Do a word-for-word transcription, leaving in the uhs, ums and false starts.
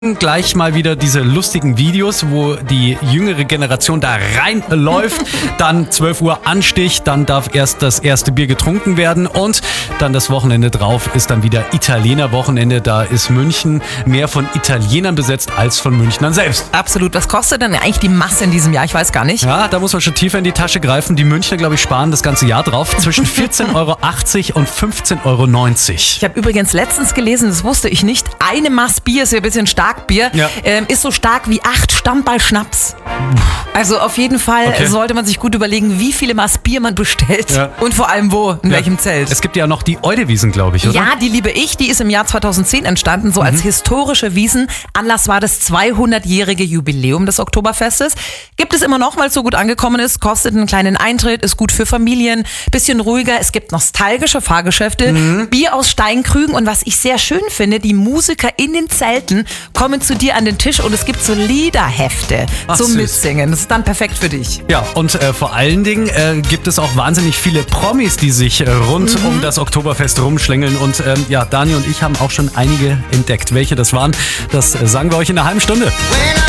Gleich mal wieder diese lustigen Videos, wo die jüngere Generation da reinläuft, dann zwölf Uhr Anstich, dann darf erst das erste Bier getrunken werden und dann das Wochenende drauf ist dann wieder Italiener-Wochenende. Da ist München mehr von Italienern besetzt als von Münchnern selbst. Absolut. Was kostet denn eigentlich die Masse in diesem Jahr? Ich weiß gar nicht. Ja, da muss man schon tiefer in die Tasche greifen. Die Münchner, glaube ich, sparen das ganze Jahr drauf. Zwischen vierzehn Euro achtzig und fünfzehn Euro neunzig. Ich habe übrigens letztens gelesen, das wusste ich nicht, eine Maß Bier ist ja ein bisschen Starkbier, ja. ähm, ist so stark wie acht Stammball-Schnaps. Also auf jeden Fall okay. sollte man sich gut überlegen, wie viele Maß Bier man bestellt ja. und vor allem wo, in ja. welchem Zelt. Es gibt ja noch die Eudewiesen, glaube ich, oder? Ja, die liebe ich. Die ist im Jahr zweitausendzehn entstanden, so mhm. als historische Wiesen. Anlass war das zweihundertjährige Jubiläum des Oktoberfestes. Gibt es immer noch, weil es so gut angekommen ist. Kostet einen kleinen Eintritt, ist gut für Familien, bisschen ruhiger. Es gibt nostalgische Fahrgeschäfte, mhm. Bier aus Steinkrügen und was ich sehr schön finde, die Musiker in den Zelten kommen zu dir an den Tisch und es gibt so Liederhefte Ach, zum süß. Mitsingen. Das ist dann perfekt für dich. Ja, und äh, vor allen Dingen äh, gibt es auch wahnsinnig viele Promis, die sich äh, rund mhm. um das Oktoberfest rumschlängeln. Und ähm, ja, Dani und ich haben auch schon einige entdeckt. Welche das waren, das äh, sagen wir euch in einer halben Stunde.